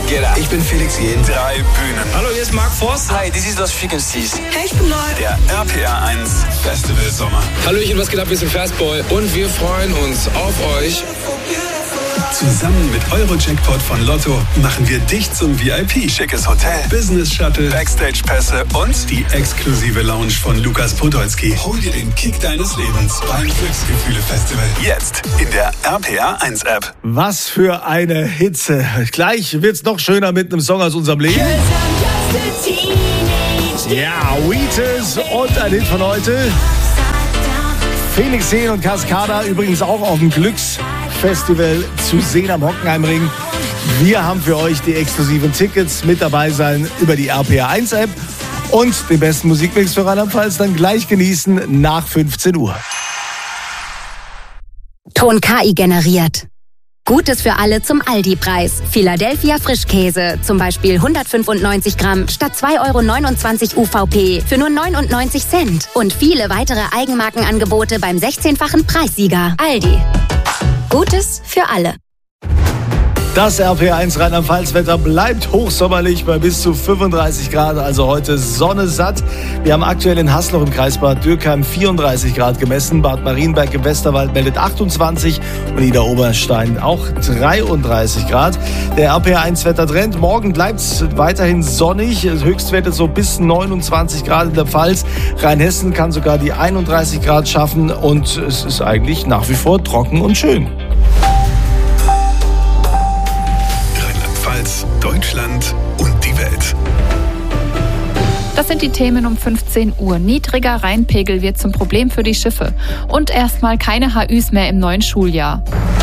Get Up. Ich bin Felix Jähn. 3 Bühnen. Hallo, hier ist Mark Forster. Hi, this is Los Frequencies. Hey, ich bin Neu. Der RPR 1 Festival Sommer. Hallöchen, was geht ab? Wir sind Fastboy und wir freuen uns auf euch. Zusammen mit Euro-Jackpot von Lotto machen wir dich zum VIP. Schickes Hotel, Business Shuttle, Backstage-Pässe und die exklusive Lounge von Lukas Podolski. Hol dir den Kick deines Lebens beim Glücksgefühle-Festival. jetzt in der RPR 1 App. Was für eine Hitze. Gleich wird's noch schöner mit einem Song aus unserem Leben. Ja, Wheatus und ein Hit von heute. Felix Jähn und Cascada übrigens auch auf dem Glücksfestival zu sehen am Hockenheimring. Wir haben für euch die exklusiven Tickets, mit dabei sein über die RPR 1 App und den besten Musikmix für Rheinland-Pfalz dann gleich genießen nach 15 Uhr. Ton KI generiert. Gutes für alle zum Aldi-Preis. Philadelphia Frischkäse, zum Beispiel 195 Gramm statt 2,29 € UVP für nur 99 Cent. Und viele weitere Eigenmarkenangebote beim 16-fachen Preissieger. Aldi. Gutes für alle. Das RPR1 Rheinland-Pfalz-Wetter bleibt hochsommerlich bei bis zu 35 Grad, also heute Sonne satt. Wir haben aktuell in Hasloch im Kreis Bad Dürkheim 34 Grad gemessen. Bad Marienberg im Westerwald meldet 28 und Niederoberstein auch 33 Grad. Der RPR1-Wettertrend. Morgen bleibt es weiterhin sonnig. Höchstwerte so bis 29 Grad in der Pfalz. Rheinhessen kann sogar die 31 Grad schaffen und es ist eigentlich nach wie vor trocken und schön. Deutschland und die Welt. Das sind die Themen um 15 Uhr. Niedriger Rheinpegel wird zum Problem für die Schiffe. Und erstmal keine HÜs mehr im neuen Schuljahr.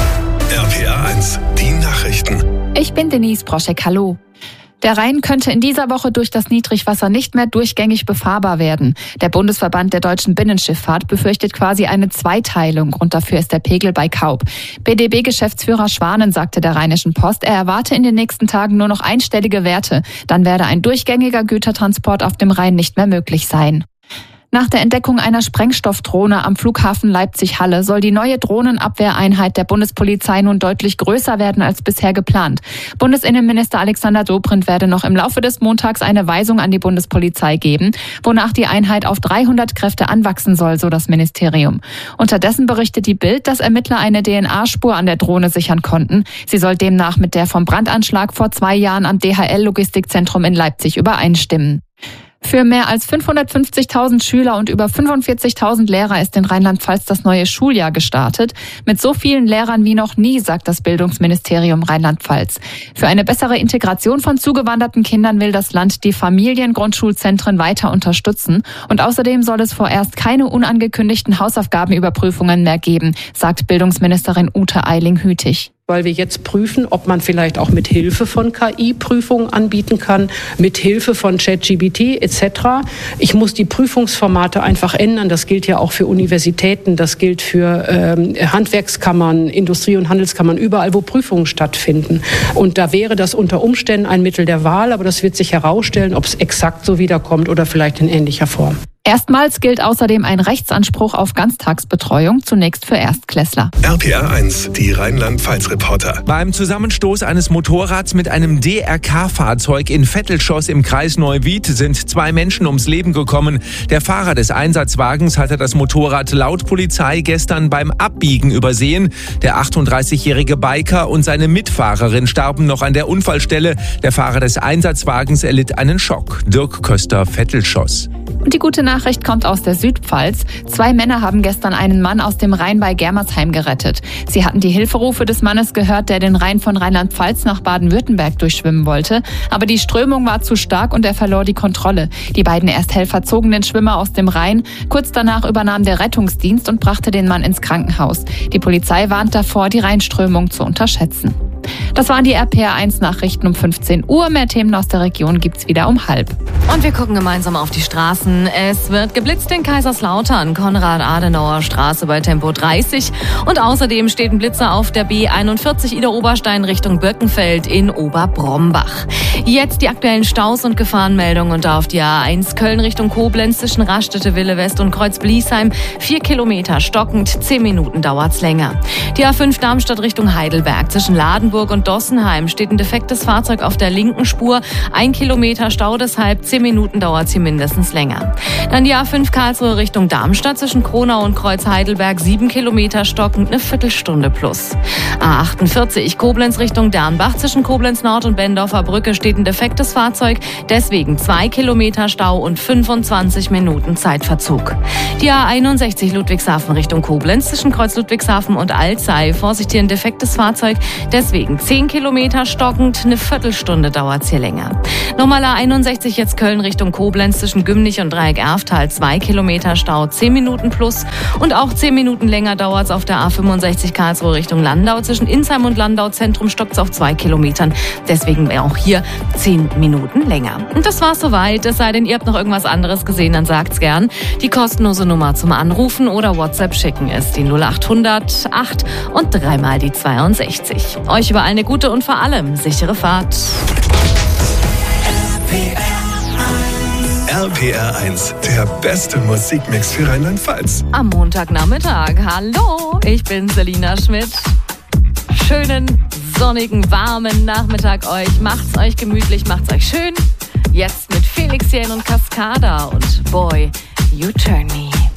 RPR 1, die Nachrichten. Ich bin Denise Broschek, hallo. Der Rhein könnte in dieser Woche durch das Niedrigwasser nicht mehr durchgängig befahrbar werden. Der Bundesverband der deutschen Binnenschifffahrt befürchtet quasi eine Zweiteilung. Grund dafür ist der Pegel bei Kaub. BDB-Geschäftsführer Schwanen sagte der Rheinischen Post, er erwarte in den nächsten Tagen nur noch einstellige Werte. Dann werde ein durchgängiger Gütertransport auf dem Rhein nicht mehr möglich sein. Nach der Entdeckung einer Sprengstoffdrohne am Flughafen Leipzig-Halle soll die neue Drohnenabwehreinheit der Bundespolizei nun deutlich größer werden als bisher geplant. Bundesinnenminister Alexander Dobrindt werde noch im Laufe des Montags eine Weisung an die Bundespolizei geben, wonach die Einheit auf 300 Kräfte anwachsen soll, so das Ministerium. Unterdessen berichtet die Bild, dass Ermittler eine DNA-Spur an der Drohne sichern konnten. Sie soll demnach mit der vom Brandanschlag vor 2 Jahren am DHL-Logistikzentrum in Leipzig übereinstimmen. Für mehr als 550.000 Schüler und über 45.000 Lehrer ist in Rheinland-Pfalz das neue Schuljahr gestartet. Mit so vielen Lehrern wie noch nie, sagt das Bildungsministerium Rheinland-Pfalz. Für eine bessere Integration von zugewanderten Kindern will das Land die Familiengrundschulzentren weiter unterstützen. Und außerdem soll es vorerst keine unangekündigten Hausaufgabenüberprüfungen mehr geben, sagt Bildungsministerin Ute Eiling-Hütig. Weil wir jetzt prüfen, ob man vielleicht auch mit Hilfe von KI Prüfungen anbieten kann, mit Hilfe von ChatGPT etc. Ich muss die Prüfungsformate einfach ändern. Das gilt ja auch für Universitäten, das gilt für Handwerkskammern, Industrie- und Handelskammern, überall, wo Prüfungen stattfinden. Und da wäre das unter Umständen ein Mittel der Wahl, aber das wird sich herausstellen, ob es exakt so wiederkommt oder vielleicht in ähnlicher Form. Erstmals gilt außerdem ein Rechtsanspruch auf Ganztagsbetreuung, zunächst für Erstklässler. RPR 1, die Rheinland-Pfalz-Reporter. Beim Zusammenstoß eines Motorrads mit einem DRK-Fahrzeug in Vettelschoss im Kreis Neuwied sind 2 Menschen ums Leben gekommen. Der Fahrer des Einsatzwagens hatte das Motorrad laut Polizei gestern beim Abbiegen übersehen. Der 38-jährige Biker und seine Mitfahrerin starben noch an der Unfallstelle. Der Fahrer des Einsatzwagens erlitt einen Schock. Dirk Köster, Vettelschoss. Und die gute Nachricht kommt aus der Südpfalz. 2 Männer haben gestern einen Mann aus dem Rhein bei Germersheim gerettet. Sie hatten die Hilferufe des Mannes gehört, der den Rhein von Rheinland-Pfalz nach Baden-Württemberg durchschwimmen wollte. Aber die Strömung war zu stark und er verlor die Kontrolle. Die beiden Ersthelfer zogen den Schwimmer aus dem Rhein. Kurz danach übernahm der Rettungsdienst und brachte den Mann ins Krankenhaus. Die Polizei warnt davor, die Rheinströmung zu unterschätzen. Das waren die RPR1-Nachrichten um 15 Uhr. Mehr Themen aus der Region gibt's wieder um 12:30. Und wir gucken gemeinsam auf die Straßen. Es wird geblitzt in Kaiserslautern, Konrad-Adenauer-Straße bei Tempo 30. Und außerdem steht ein Blitzer auf der B41 Ida-Oberstein Richtung Birkenfeld in Oberbrombach. Jetzt die aktuellen Staus und Gefahrenmeldungen und auf die A1 Köln Richtung Koblenz zwischen Raststätte, Wille West und Kreuz-Bliesheim 4 Kilometer stockend, 10 Minuten dauert's länger. Die A5 Darmstadt Richtung Heidelberg zwischen Ladenburg und Dossenheim steht ein defektes Fahrzeug auf der linken Spur, 1 Kilometer Stau, deshalb 10 Minuten dauert's hier mindestens länger. Dann die A5 Karlsruhe Richtung Darmstadt zwischen Kronau und Kreuz-Heidelberg 7 Kilometer stockend, eine Viertelstunde plus. A48 Koblenz Richtung Dernbach zwischen Koblenz Nord und Bendorfer Brücke steht ein defektes Fahrzeug, deswegen 2 Kilometer Stau und 25 Minuten Zeitverzug. Die A61 Ludwigshafen Richtung Koblenz zwischen Kreuz Ludwigshafen und Alzey, Vorsicht, hier ein defektes Fahrzeug, deswegen 10 Kilometer stockend, eine Viertelstunde dauert's hier länger. Nochmal A61 jetzt Köln Richtung Koblenz zwischen Gümnich und Dreieck Erftal, 2 Kilometer Stau, 10 Minuten plus und auch 10 Minuten länger dauert's auf der A65 Karlsruhe Richtung Landau, zwischen Insheim und Landau Zentrum stockt's auf 2 Kilometern, deswegen auch hier 10 Minuten länger. Und das war's soweit, es sei denn, ihr habt noch irgendwas anderes gesehen, dann sagt's gern. Die kostenlose Nummer zum Anrufen oder WhatsApp schicken ist die 0800 8 und 3 mal die 62. Euch überall eine gute und vor allem sichere Fahrt. RPR 1, der beste Musikmix für Rheinland-Pfalz. Am Montagnachmittag. Hallo, ich bin Selina Schmidt. Schönen, sonnigen, warmen Nachmittag euch. Macht's euch gemütlich, macht's euch schön. Jetzt mit Felix Jähn und Cascada und Boy, You Turn Me.